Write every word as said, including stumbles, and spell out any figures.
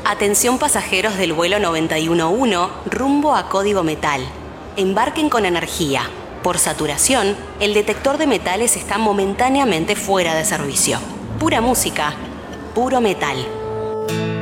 Atención pasajeros del vuelo noventa y uno uno rumbo a Código Metal. Embarquen con energía. Por saturación, el detector de metales está momentáneamente fuera de servicio. Pura música, puro metal.